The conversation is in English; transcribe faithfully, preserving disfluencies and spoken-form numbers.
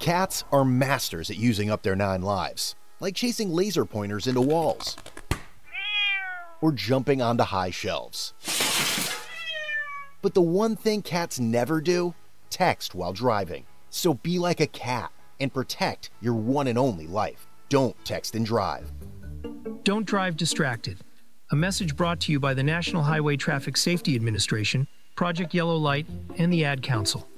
Cats are masters at using up their nine lives, like chasing laser pointers into walls or jumping onto high shelves. But the one thing cats never do? Text while driving. So be like a cat and protect your one and only life. Don't text and drive. Don't drive distracted. A message brought to you by the National Highway Traffic Safety Administration, Project Yellow Light, and the Ad Council.